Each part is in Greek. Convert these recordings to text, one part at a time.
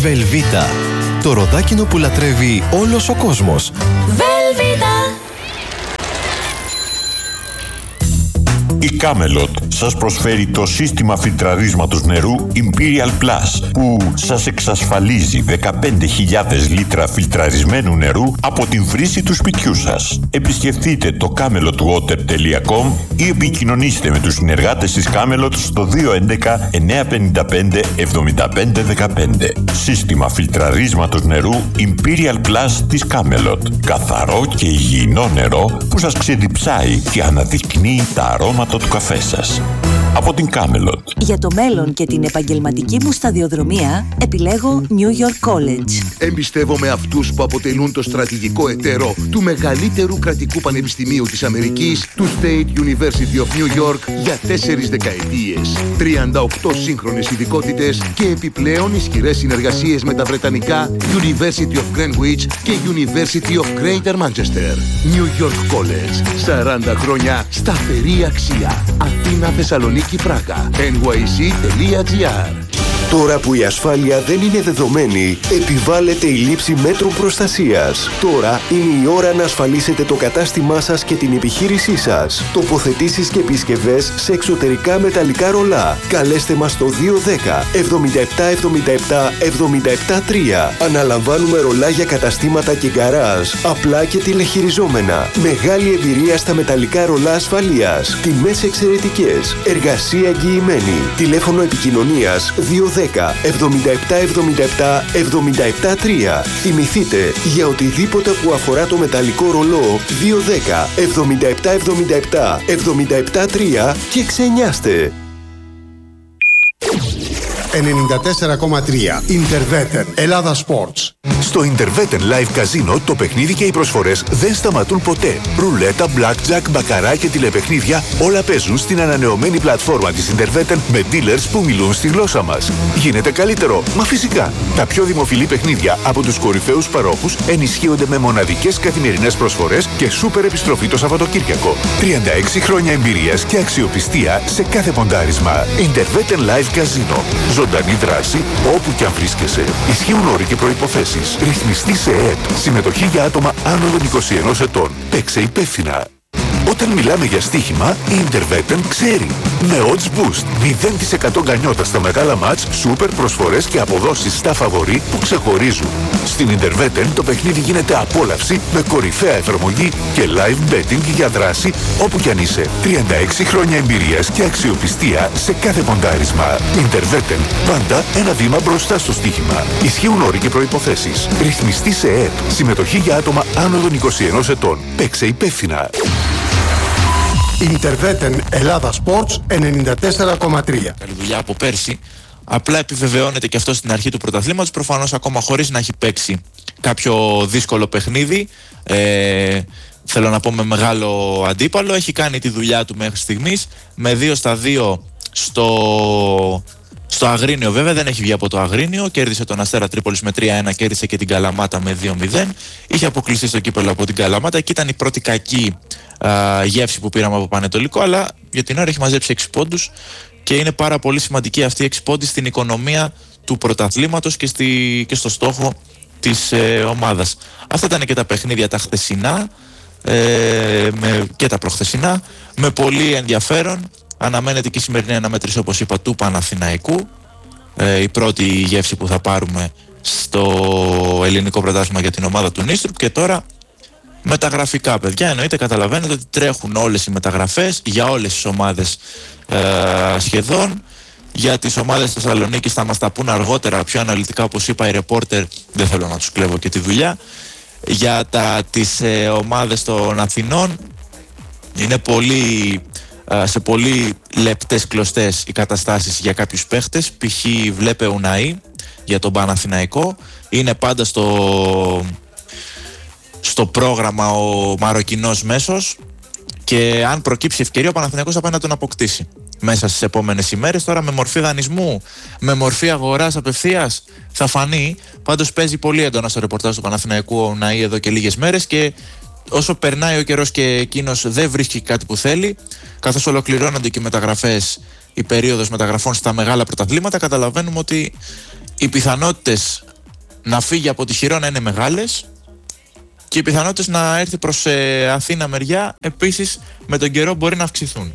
Βελβίτα. Το ροδάκινο που λατρεύει όλος ο κόσμος. Βελβίτα. Η Camelot σας προσφέρει το σύστημα φιλτραρίσματος νερού Imperial Plus που σας εξασφαλίζει 15.000 λίτρα φιλτραρισμένου νερού από την βρύση του σπιτιού σας. Επισκεφτείτε το camelotwater.com ή επικοινωνήστε με τους συνεργάτες της Camelot στο 211 955 7515. Σύστημα φιλτραρίσματος νερού Imperial Plus της Camelot. Καθαρό και υγιεινό νερό που σας ξεδιψάει και αναδεικνύει τα αρώματα του καφέ σας. Από την Camelot. Για το μέλλον και την επαγγελματική μου σταδιοδρομία επιλέγω New York College. Εμπιστεύομαι αυτούς που αποτελούν το στρατηγικό εταίρο του μεγαλύτερου κρατικού πανεπιστημίου της Αμερικής, του State University of New York, για 4 δεκαετίες. 38 σύγχρονες ειδικότητες και επιπλέον ισχυρές συνεργασίες με τα βρετανικά University of Greenwich και University of Greater Manchester. New York College. 40 χρόνια σταθερή αξία. Αθήνα, Θεσσαλονίκη, Πράγα. NYC.gr. Τώρα που η ασφάλεια δεν είναι δεδομένη, επιβάλλεται η λήψη μέτρων προστασίας. Τώρα είναι η ώρα να ασφαλίσετε το κατάστημά σας και την επιχείρησή σας. Τοποθετήσεις και επισκευές σε εξωτερικά μεταλλικά ρολά. Καλέστε μας στο 210 77 77 77 3. Αναλαμβάνουμε ρολά για καταστήματα και γκαράζ, απλά και τηλεχειριζόμενα. Μεγάλη εμπειρία στα μεταλλικά ρολά ασφαλείας. Τιμές εξαιρετικές. Εργασία εγγυημένη. Τηλέφωνο επικοινωνίας 210 77 77 77 3. Θυμηθείτε, για οτιδήποτε που αφορά το μεταλλικό ρολό 210 77 77 77 3 και ξενιάστε. 94,3 Interveten Ελλάδα Sports. Στο Interveten Live Casino το παιχνίδι και οι προσφορές δεν σταματούν ποτέ. Ρουλέτα, blackjack, μπακαρά και τηλεπαιχνίδια όλα παίζουν στην ανανεωμένη πλατφόρμα της Interveten με dealers που μιλούν στη γλώσσα μας. Γίνεται καλύτερο, μα φυσικά. Τα πιο δημοφιλή παιχνίδια από τους κορυφαίους παρόχους ενισχύονται με μοναδικές καθημερινές προσφορές και σούπερ επιστροφή το Σαββατοκύριακο. 36 χρόνια εμπειρίας και αξιοπιστία σε κάθε ποντάρισμα. Interveten Live Casino. Ζωντανή δράση όπου και αν βρίσκεσαι. Ισχύουν όροι και προϋποθέσεις. Ρυθμιστή σε ΕΕΠ. Συμμετοχή για άτομα άνω των 21 ετών. Παίξε υπεύθυνα. Όταν μιλάμε για στοίχημα, η Interveten ξέρει. Με odds boost, 0% γκανιότα στα μεγάλα μάτς, σούπερ προσφορές και αποδόσεις στα φαβορί που ξεχωρίζουν. Στην Interveten το παιχνίδι γίνεται απόλαυση με κορυφαία εφαρμογή και live betting για δράση όπου κι αν είσαι. 36 χρόνια εμπειρίας και αξιοπιστία σε κάθε ποντάρισμα. Interveten, πάντα ένα βήμα μπροστά στο στοίχημα. Ισχύουν όροι και προϋποθέσεις. Ρυθμιστή σε ΕΕΠ. Συμμετοχή για άτομα άνω των 21 ετών. Παίξε υπεύθυνα. Interveten Ελλάδα Sports 94,3. Καλή δουλειά από πέρσι. Απλά επιβεβαιώνεται και αυτό στην αρχή του πρωταθλήματος, προφανώς ακόμα χωρίς να έχει παίξει κάποιο δύσκολο παιχνίδι. Θέλω να πω με μεγάλο αντίπαλο. Έχει κάνει τη δουλειά του μέχρι στιγμής με 2-2 στο Αγρίνιο. Βέβαια δεν έχει βγει από το Αγρίνιο. Κέρδισε τον Αστέρα Τρίπολης με 3-1, κέρδισε και την Καλαμάτα με 2-0. Είχε αποκλειστεί στο κύπελλο από την Καλαμάτα. Εκεί ήταν η πρώτη κακή γεύση που πήραμε από Πανετολικό, αλλά για την ώρα έχει μαζέψει 6 πόντους και είναι πάρα πολύ σημαντική αυτή η 6 πόντοι στην οικονομία του πρωταθλήματος και στο στόχο της ομάδας. Αυτά ήταν και τα παιχνίδια τα χθεσινά και τα προχθεσινά με πολύ ενδιαφέρον. Αναμένεται και η σημερινή αναμέτρηση, όπως είπα, του Παναθηναϊκού, η πρώτη γεύση που θα πάρουμε στο ελληνικό πρωτάθλημα για την ομάδα του Νίστρουπ. Και τώρα μεταγραφικά, παιδιά, εννοείται, καταλαβαίνετε ότι τρέχουν όλες οι μεταγραφές για όλες τις ομάδες σχεδόν. Για τις ομάδες της Θεσσαλονίκης θα μας τα πούν αργότερα πιο αναλυτικά, όπως είπα, οι ρεπόρτερ, δεν θέλω να τους κλέβω και τη δουλειά. Για τις ομάδες των Αθηνών είναι σε πολύ λεπτές κλωστές οι καταστάσεις για κάποιους παίχτες. Π.χ. βλέπε Ουναή για τον Παναθηναϊκό, είναι πάντα στο πρόγραμμα ο Μαροκινός μέσος, και αν προκύψει ευκαιρία ο Παναθηναϊκός θα πάει να τον αποκτήσει μέσα στις επόμενες ημέρες. Τώρα με μορφή δανεισμού, με μορφή αγοράς απευθείας θα φανεί. Πάντως παίζει πολύ έντονα στο ρεπορτάζ του Παναθηναϊκού ο Ουναή εδώ και λίγες μέρες, και όσο περνάει ο καιρός και εκείνος δεν βρίσκει κάτι που θέλει, καθώς ολοκληρώνονται και οι μεταγραφές, η περίοδος μεταγραφών στα μεγάλα πρωταθλήματα, καταλαβαίνουμε ότι οι πιθανότητες να φύγει από τη Χειρόνα είναι μεγάλες και οι πιθανότητες να έρθει προς Αθήνα μεριά επίσης με τον καιρό μπορεί να αυξηθούν.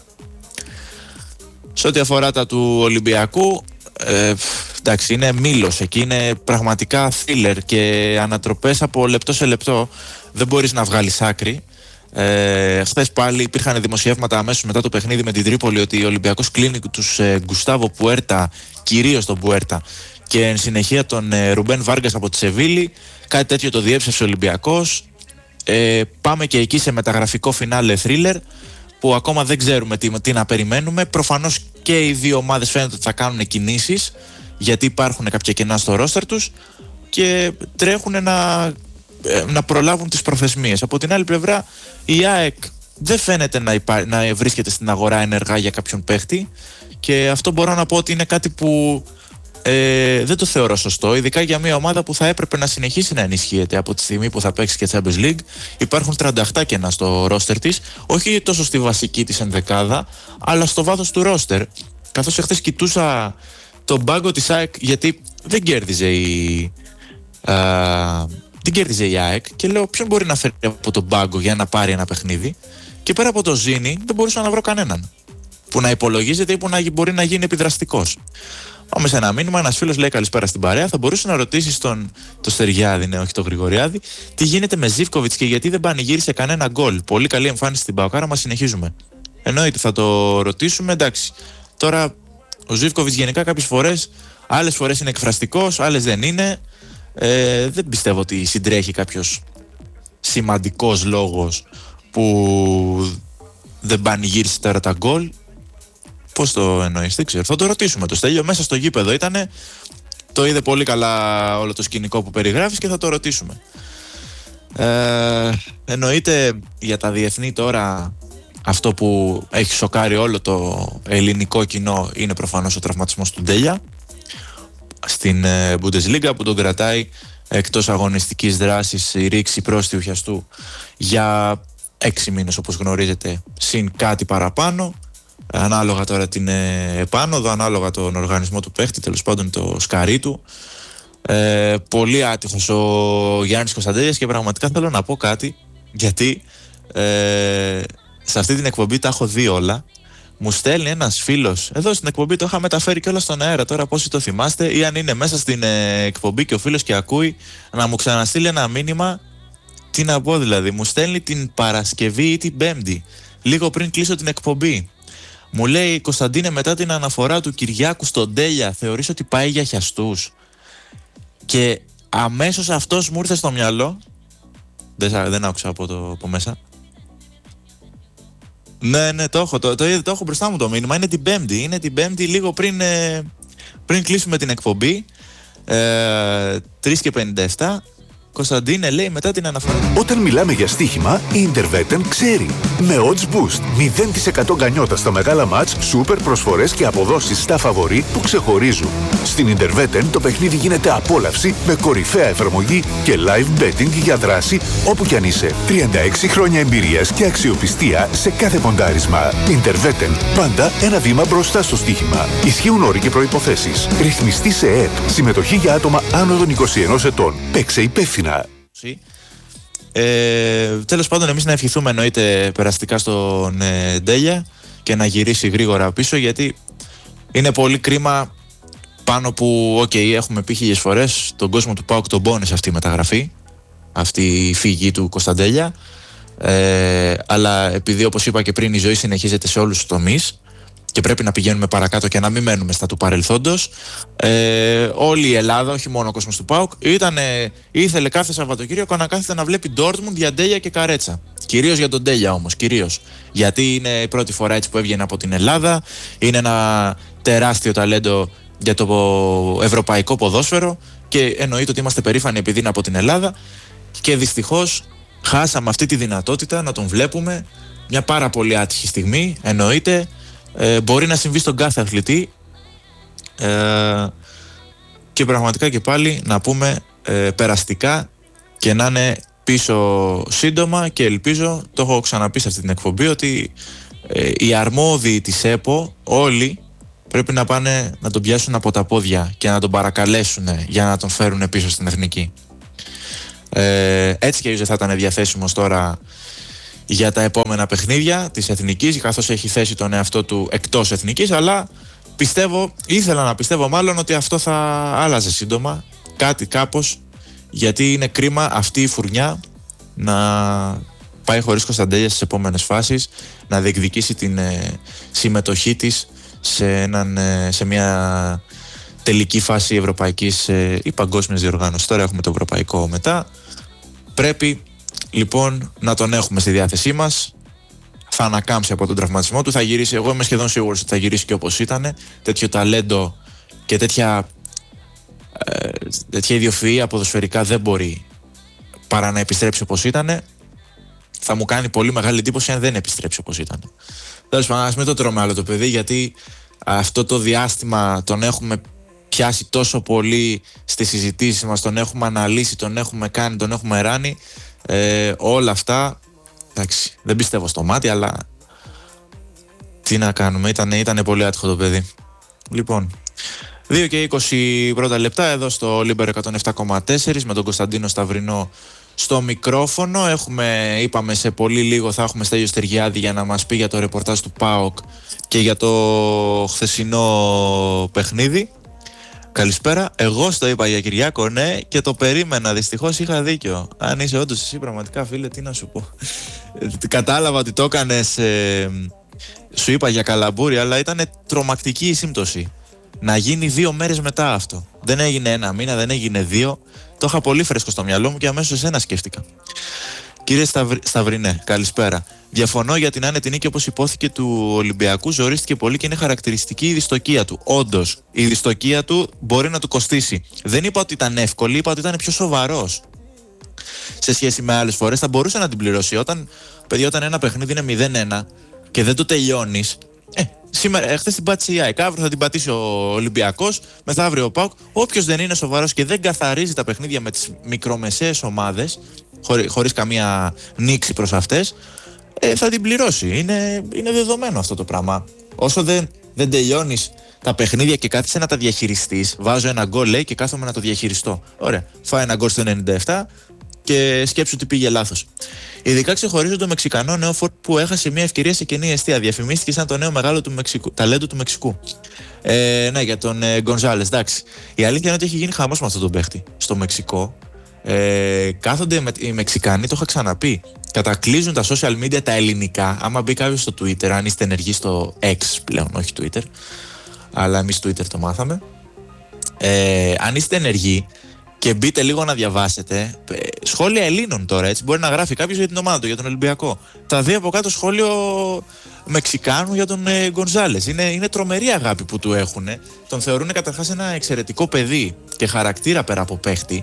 Σε ό,τι αφορά τα του Ολυμπιακού, εντάξει, είναι μήλος εκεί, είναι πραγματικά thriller και ανατροπές από λεπτό σε λεπτό, δεν μπορείς να βγάλεις άκρη. Χθες πάλι υπήρχαν δημοσιεύματα αμέσως μετά το παιχνίδι με την Τρίπολη ότι ο Ολυμπιακός κλείνει τους Γκουστάβο Πουέρτα, κυρίως τον Πουέρτα, και εν συνεχεία τον Ρουμπέν Βάργκας από τη Σεβίλη. Κάτι τέτοιο το διέψευσε ο Ολυμπιακός. Πάμε και εκεί σε μεταγραφικό φινάλε thriller που ακόμα δεν ξέρουμε τι να περιμένουμε. Προφανώς και οι δύο ομάδες φαίνεται ότι θα κάνουν κινήσεις, γιατί υπάρχουν κάποια κενά στο ρόστερ τους και τρέχουν να προλάβουν τις προθεσμίες. Από την άλλη πλευρά η ΑΕΚ δεν φαίνεται να βρίσκεται στην αγορά ενεργά για κάποιον παίχτη και αυτό μπορώ να πω ότι είναι κάτι που δεν το θεωρώ σωστό, ειδικά για μια ομάδα που θα έπρεπε να συνεχίσει να ενισχύεται από τη στιγμή που θα παίξει και Champions League. Υπάρχουν 38 κενά στο ρόστερ της, όχι τόσο στη βασική της ενδεκάδα, αλλά στο βάθος του ρόστερ. Καθώς εχθές κοιτούσα τον πάγκο της ΑΕΚ, γιατί δεν κέρδιζε η ΑΕΚ, και λέω ποιον μπορεί να φέρει από τον πάγκο για να πάρει ένα παιχνίδι, και πέρα από το Ζήνη δεν μπορούσα να βρω κανέναν που να υπολογίζεται ή που να μπορεί να γίνει επιδραστικός. Πάμε σε ένα μήνυμα, ένας φίλος λέει καλησπέρα στην παρέα. Θα μπορούσε να ρωτήσει τον Στεριάδη, ναι, όχι τον Γρηγοριάδη, τι γίνεται με Ζίβκοβιτς και γιατί δεν πανηγύρισε κανένα γκολ. Πολύ καλή εμφάνιση στην Παοκάρα, μας συνεχίζουμε. Εννοείται, θα το ρωτήσουμε, εντάξει. Τώρα, ο Ζίβκοβιτς γενικά κάποιες φορές, άλλες φορές είναι εκφραστικός, άλλες δεν είναι. Δεν πιστεύω ότι συντρέχει κάποιος σημαντικός λόγος που δεν πανηγύρισε τώρα τα γκολ. Πώς το εννοείς, δεν ξέρω. Θα το ρωτήσουμε το Στέλιο. Μέσα στο γήπεδο ήτανε. Το είδε πολύ καλά όλο το σκηνικό που περιγράφεις και θα το ρωτήσουμε. Εννοείται για τα διεθνή τώρα, αυτό που έχει σοκάρει όλο το ελληνικό κοινό είναι προφανώς ο τραυματισμός του Ντέλια στην Bundesliga, που τον κρατάει εκτός αγωνιστικής δράσης η ρήξη πρόστιου για 6 μήνες όπως γνωρίζετε, συν κάτι παραπάνω. Ανάλογα τώρα την επάνωδο, ανάλογα τον οργανισμό του παίχτη, τέλος πάντων το σκαρί του. Πολύ άτυχος ο Γιάννης Κωνσταντέλιας και πραγματικά θέλω να πω κάτι, γιατί σε αυτή την εκπομπή τα έχω δει όλα. Μου στέλνει ένας φίλος, εδώ στην εκπομπή το είχα μεταφέρει και όλα στον αέρα, τώρα πόσοι το θυμάστε, ή αν είναι μέσα στην εκπομπή και ο φίλος και ακούει, να μου ξαναστείλει ένα μήνυμα. Τι να πω δηλαδή, μου στέλνει την Παρασκευή ή την Πέμπτη, λίγο πριν κλείσω την εκπομπή. Μου λέει, Κωνσταντίνε, μετά την αναφορά του Κυριάκου στον Ντέλια, θεωρείς ότι πάει για χιαστούς? Και αμέσως αυτός μου ήρθε στο μυαλό. Δεν άκουσα από μέσα. Ναι, το έχω μπροστά μου το μήνυμα. Είναι την Πέμπτη, λίγο πριν κλείσουμε την εκπομπή. 3:57. Κωνσταντίνε, λέει, μετά την αναφορά. Όταν μιλάμε για στοίχημα, η Interveten ξέρει. Με odds boost, 0% γκανιότα στα μεγάλα μάτς, σούπερ προσφορές και αποδόσεις στα φαβορί που ξεχωρίζουν. Στην Interveten το παιχνίδι γίνεται απόλαυση με κορυφαία εφαρμογή και live betting για δράση όπου κι αν είσαι. 36 χρόνια εμπειρίας και αξιοπιστία σε κάθε ποντάρισμα. Interveten, πάντα ένα βήμα μπροστά στο στοίχημα. Ισχύουν όροι και προϋποθέσεις. Ρυθμιστή σε ΕΕΠ. Συμμετοχή για άτομα άνω των 21 ετών. Παίξε υπεύθυνα. Τέλος πάντων, εμείς να ευχηθούμε εννοείται περαστικά στον Ντέλια και να γυρίσει γρήγορα πίσω, γιατί είναι πολύ κρίμα, πάνω που έχουμε πει 1000 φορές, τον κόσμο του ΠΑΟΚ τον πόνε σε αυτή η μεταγραφή, αυτή η φυγή του Κωνσταντέλια, αλλά επειδή, όπως είπα και πριν, η ζωή συνεχίζεται σε όλους τους τομείς και πρέπει να πηγαίνουμε παρακάτω και να μην μένουμε στα του παρελθόντος, όλη η Ελλάδα, όχι μόνο ο κόσμος του ΠΑΟΚ, ήθελε κάθε Σαββατοκύριακο να κάθεται να βλέπει Ντόρτμουντ για Ντέλια και Καρέτσα. Κυρίως για τον Ντέλια όμως, γιατί είναι η πρώτη φορά έτσι που έβγαινε από την Ελλάδα, είναι ένα τεράστιο ταλέντο για το ευρωπαϊκό ποδόσφαιρο και εννοείται ότι είμαστε περήφανοι επειδή είναι από την Ελλάδα, και δυστυχώς χάσαμε αυτή τη δυνατότητα να τον βλέπουμε. Μια πάρα πολύ άτυχη στιγμή, εννοείται. Μπορεί να συμβεί στον κάθε αθλητή, και πραγματικά και πάλι να πούμε περαστικά και να είναι πίσω σύντομα, και ελπίζω, το έχω ξαναπεί σε αυτή την εκπομπή, ότι οι αρμόδιοι της ΕΠΟ όλοι πρέπει να πάνε να τον πιάσουν από τα πόδια και να τον παρακαλέσουν για να τον φέρουν πίσω στην εθνική. Έτσι και δεν θα ήταν διαθέσιμος τώρα για τα επόμενα παιχνίδια της εθνικής, καθώς έχει θέσει τον εαυτό του εκτός εθνικής, αλλά ήθελα να πιστεύω μάλλον ότι αυτό θα άλλαζε σύντομα, κάπως, γιατί είναι κρίμα αυτή η φουρνιά να πάει χωρίς Κωνσταντέλια στις επόμενες φάσεις, να διεκδικήσει την συμμετοχή της σε μια τελική φάση ευρωπαϊκής ή παγκόσμιας διοργάνωσης. Τώρα έχουμε το ευρωπαϊκό μετά. Πρέπει λοιπόν να τον έχουμε στη διάθεσή μας. Θα ανακάμψει από τον τραυματισμό του, θα γυρίσει. Εγώ είμαι σχεδόν σίγουρος ότι θα γυρίσει και όπως ήταν. Τέτοιο ταλέντο και τέτοια ιδιοφυΐα ποδοσφαιρικά δεν μπορεί παρά να επιστρέψει όπως ήταν. Θα μου κάνει πολύ μεγάλη εντύπωση αν δεν επιστρέψει όπως ήταν. Τέλος πάντων, ας μην το τρώμε άλλο το παιδί, γιατί αυτό το διάστημα τον έχουμε πιάσει τόσο πολύ στις συζητήσεις μας, τον έχουμε αναλύσει, τον έχουμε κάνει, τον έχουμε ράνει. Όλα αυτά, εντάξει, δεν πιστεύω στο μάτι, αλλά τι να κάνουμε, ήταν πολύ άτυχο το παιδί. Λοιπόν, 2 και 20 πρώτα λεπτά εδώ στο Λίμπερο 107,4 με τον Κωνσταντίνο Σταυρινό στο μικρόφωνο. Είπαμε σε πολύ λίγο θα έχουμε Στέλιο Στεργιάδη για να μας πει για το ρεπορτάζ του ΠΑΟΚ και για το χθεσινό παιχνίδι. Καλησπέρα. Εγώ στο είπα για Κυριάκο, ναι, και το περίμενα. Δυστυχώς είχα δίκιο. Αν είσαι όντως εσύ, πραγματικά, φίλε, τι να σου πω. Κατάλαβα ότι το έκανες. Σου είπα για Καλαμπούρη, αλλά ήταν τρομακτική η σύμπτωση. Να γίνει 2 μέρες μετά αυτό. Δεν έγινε 1 μήνα, δεν έγινε 2. Το είχα πολύ φρέσκο στο μυαλό μου και αμέσως εσένα σκέφτηκα. Κύριε Σταυρινέ, καλησπέρα. Διαφωνώ για την άνετη νίκη, όπως υπόθηκε, του Ολυμπιακού. Ζορίστηκε πολύ και είναι χαρακτηριστική η δυστοκία του. Όντως, η δυστοκία του μπορεί να του κοστίσει. Δεν είπα ότι ήταν εύκολη, είπα ότι ήταν πιο σοβαρός. Σε σχέση με άλλες φορές θα μπορούσε να την πληρώσει. Όταν ένα παιχνίδι είναι 0-1 και δεν το τελειώνεις. Σήμερα, χθες την πάτησε η ΑΕΚ, αύριο θα την πατήσει ο Ολυμπιακός, μεθαύριο ο ΠΑΟΚ. Όποιος δεν είναι σοβαρός και δεν καθαρίζει τα παιχνίδια με τις μικρομεσαίες ομάδες, χωρίς καμία νήξη προς αυτές, θα την πληρώσει. Είναι δεδομένο αυτό το πράγμα. Όσο δεν τελειώνεις τα παιχνίδια και κάθεσαι να τα διαχειριστείς, βάζω ένα γκολ, λέει, και κάθομαι να το διαχειριστώ. Ωραία, φάει ένα γκολ στο 97 και σκέψου ότι πήγε λάθος. Ειδικά ξεχωρίζω το Μεξικανό νέο φόρ που έχασε μια ευκαιρία σε κενή εστία. Διαφημίστηκε σαν το νέο μεγάλο ταλέντο του Μεξικού. Ναι, για τον Γκονζάλες, εντάξει. Η αλήθεια είναι ότι έχει γίνει χαμός με αυτόν τον παίχτη στο Μεξικό. Κάθονται οι Μεξικανοί, το είχα ξαναπεί. Κατακλείζουν τα social media τα ελληνικά. Άμα μπει κάποιος στο Twitter, αν είστε ενεργοί στο X πλέον, όχι Twitter, αλλά εμείς Twitter το μάθαμε. Αν είστε ενεργοί και μπείτε λίγο να διαβάσετε σχόλια Ελλήνων τώρα, έτσι, μπορεί να γράφει κάποιος για την ομάδα του, για τον Ολυμπιακό. Θα δει από κάτω σχόλιο Μεξικάνου για τον Γκονζάλες. Είναι τρομερή αγάπη που του έχουν. Τον θεωρούν καταρχάς ένα εξαιρετικό παιδί και χαρακτήρα πέρα από παίχτη.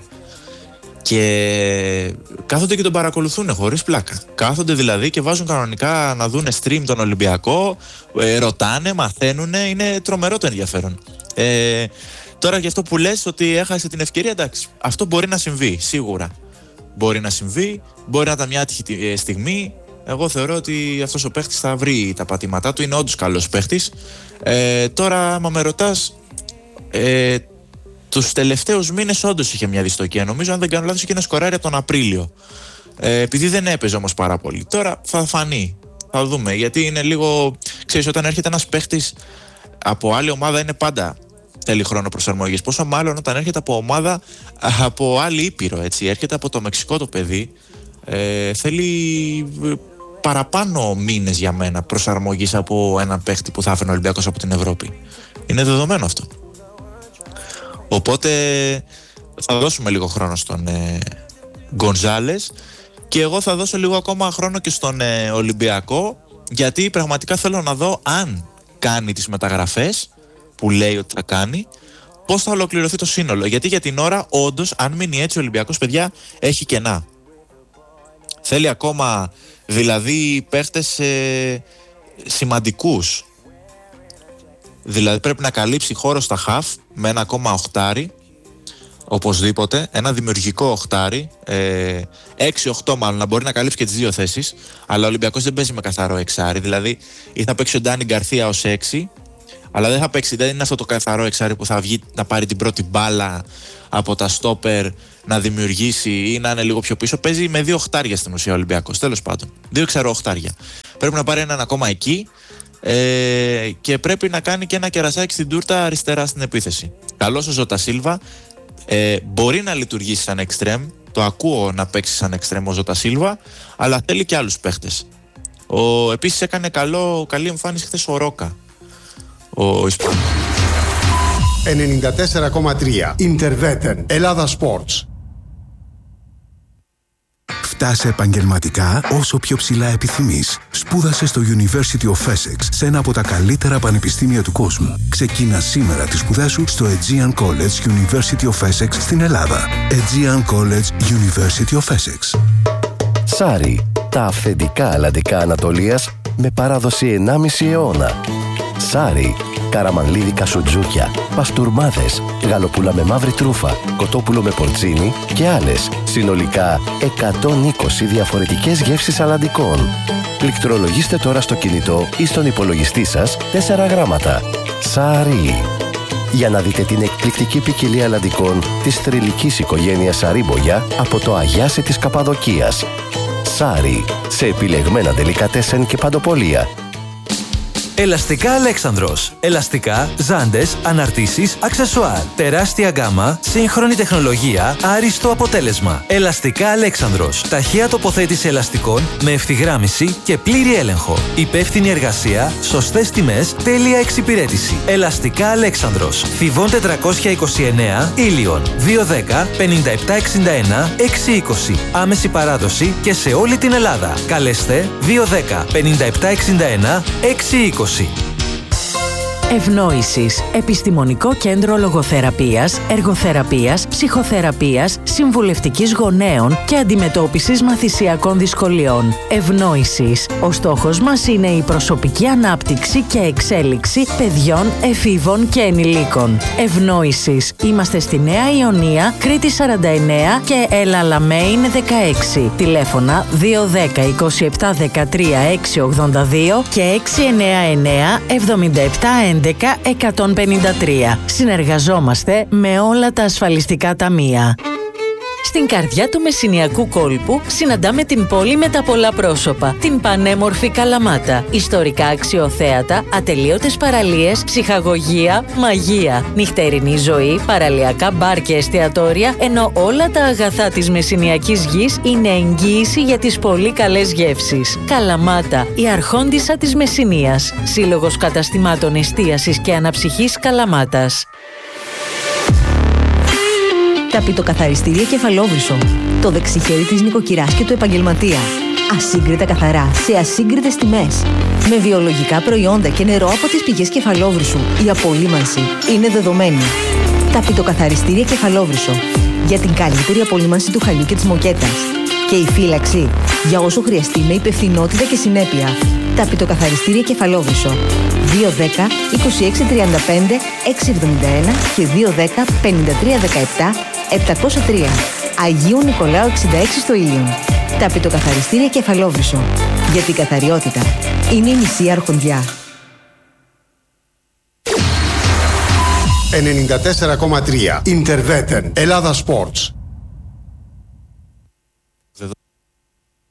Και κάθονται και τον παρακολουθούν χωρίς πλάκα. Κάθονται δηλαδή και βάζουν κανονικά να δουν stream τον Ολυμπιακό, ρωτάνε, μαθαίνουν, είναι τρομερό το ενδιαφέρον. Τώρα για αυτό που λες ότι έχασε την ευκαιρία, εντάξει, αυτό μπορεί να συμβεί, σίγουρα. Μπορεί να συμβεί, μπορεί να ήταν μια άτυχη στιγμή. Εγώ θεωρώ ότι αυτός ο παίχτης θα βρει τα πατήματά του, είναι όντως καλός παίχτης. Τώρα, άμα με ρωτάς, τους τελευταίους μήνες όντως είχε μια δυστοκία. Νομίζω, αν δεν κάνω λάθος, είχε ένα σκοράρι από τον Απρίλιο. Επειδή δεν έπαιζε όμως πάρα πολύ. Τώρα θα φανεί. Θα δούμε. Γιατί είναι λίγο. Ξέρεις, όταν έρχεται ένας παίχτης από άλλη ομάδα, είναι πάντα θέλει χρόνο προσαρμογής. Πόσο μάλλον όταν έρχεται από ομάδα από άλλη ήπειρο. Έτσι. Έρχεται από το Μεξικό το παιδί. Θέλει παραπάνω μήνες για μένα προσαρμογής από έναν παίχτη που θα έφερε ο Ολυμπιακός από την Ευρώπη. Είναι δεδομένο αυτό. Οπότε θα δώσουμε λίγο χρόνο στον Γκονζάλες και εγώ θα δώσω λίγο ακόμα χρόνο και στον Ολυμπιακό, γιατί πραγματικά θέλω να δω αν κάνει τις μεταγραφές που λέει ότι θα κάνει, πώς θα ολοκληρωθεί το σύνολο. Γιατί για την ώρα όντως, αν μείνει έτσι ο Ολυμπιακός, παιδιά, έχει κενά. Θέλει ακόμα δηλαδή παίχτες σημαντικούς. Δηλαδή πρέπει να καλύψει χώρο στα χαφ με ένα ακόμα οχτάρι, οπωσδήποτε, ένα δημιουργικό οχτάρι, 6-8 μάλλον, να μπορεί να καλύψει και τις δύο θέσεις, αλλά ο Ολυμπιακός δεν παίζει με καθαρό εξάρι, δηλαδή ή θα παίξει ο Ντάνι Γκαρθία ως 6, Αλλά δεν θα παίξει, δεν είναι αυτό το καθαρό εξάρι που θα βγει να πάρει την πρώτη μπάλα από τα στόπερ, να δημιουργήσει ή να είναι λίγο πιο πίσω. Παίζει με 2 οχτάρια στην ουσία ο Ολυμπιακός. Τέλος πάντων. 2 εξαροχτάρια. Πρέπει να πάρει έναν ακόμα εκεί και πρέπει να κάνει και ένα κερασάκι στην τούρτα αριστερά στην επίθεση. Καλός ο Ζώτα Σίλβα. Μπορεί να λειτουργήσει σαν εξτρέμ. Το ακούω να παίξει σαν εξτρέμ ο Ζώτα Σίλβα, αλλά θέλει και άλλους παίχτες. Επίσης έκανε καλή εμφάνιση χθες ο Ρόκα, ο Ισπανός. 94,3 Interveten Ελλάδα Sports. Φτάσε επαγγελματικά όσο πιο ψηλά επιθυμείς. Σπούδασε στο University of Essex, σε ένα από τα καλύτερα πανεπιστήμια του κόσμου. Ξεκίνα σήμερα τις σπουδές σου στο Aegean College University of Essex στην Ελλάδα. Aegean College University of Essex. Σάρι, τα αυθεντικά αλλαντικά Ανατολίας με παράδοση 1,5 αιώνα. Σάρι, καραμανλίδικα σουτζούκια, παστούρμάδες, γαλοπούλα με μαύρη τρούφα, κοτόπουλο με πορτσίνι και άλλες. Συνολικά 120 διαφορετικές γεύσεις αλλαντικών. Πληκτρολογήστε τώρα στο κινητό ή στον υπολογιστή σας 4 γράμματα. Σάρι. Για να δείτε την εκπληκτική ποικιλία αλλαντικών της θρυλικής οικογένειας Σαρίμπογια από το Αγιάσι της Καπαδοκίας. Σάρι, σε επιλεγμένα ντελικατέσεν και παντοπολία. Ελαστικά Αλέξανδρος. Ελαστικά, ζάντες, αναρτήσεις, αξεσουάρ. Τεράστια γκάμα, σύγχρονη τεχνολογία, άριστο αποτέλεσμα. Ελαστικά Αλέξανδρος. Ταχεία τοποθέτηση ελαστικών με ευθυγράμμιση και πλήρη έλεγχο. Υπεύθυνη εργασία, σωστές τιμές, τέλεια εξυπηρέτηση. Ελαστικά Αλέξανδρος. Θηβών 429, Ήλιον. 210 5761 620. Άμεση παράδοση και σε όλη την Ελλάδα. Καλέστε 210 5761 620. Ευνόησης. Επιστημονικό κέντρο λογοθεραπείας, εργοθεραπείας, ψυχοθεραπείας, συμβουλευτικής γονέων και αντιμετώπισης μαθησιακών δυσκολιών. Ευνόησης. Ο στόχος μας είναι η προσωπική ανάπτυξη και εξέλιξη παιδιών, εφήβων και ενηλίκων. Ευνόησης. Είμαστε στη Νέα Ιωνία, Κρήτη 49 και Ελαλαμέιν 16. Τηλέφωνα 210 27 13 682 και 699 77 11-153. Συνεργαζόμαστε με όλα τα ασφαλιστικά ταμεία. Στην καρδιά του Μεσσηνιακού κόλπου συναντάμε την πόλη με τα πολλά πρόσωπα, την πανέμορφη Καλαμάτα. Ιστορικά αξιοθέατα, ατελείωτες παραλίες, ψυχαγωγία, μαγεία, νυχτερινή ζωή, παραλιακά μπαρ και εστιατόρια, ενώ όλα τα αγαθά της μεσσηνιακής γης είναι εγγύηση για τις πολύ καλές γεύσεις. Καλαμάτα, η αρχόντισσα της Μεσσηνίας. Σύλλογος καταστημάτων εστίασης και αναψυχής Καλαμάτας. Ταπητοκαθαριστήρια Κεφαλόβρυσο. Το δεξιχέρι της νοικοκυράς και του επαγγελματία. Ασύγκριτα καθαρά, σε ασύγκριτες τιμές. Με βιολογικά προϊόντα και νερό από τις πηγές Κεφαλόβρυσου. Η απολύμανση είναι δεδομένη. Ταπητοκαθαριστήρια Κεφαλόβρυσο. Για την καλύτερη απολύμανση του χαλιού και της μοκέτας. Και η φύλαξη για όσο χρειαστεί με υπευθυνότητα και συνέπεια. Ταπητοκαθαριστήρια Κεφαλόβρυσο. 210 2635 671 και 210 5317 703. Αγίου Νικολάου 66 στο Ήλιον. Ταπητοκαθαριστήρια Κεφαλόβρυσο. Γιατί η καθαριότητα είναι η μισή αρχοντιά. 94,3 Interveten Ελλάδα Sports.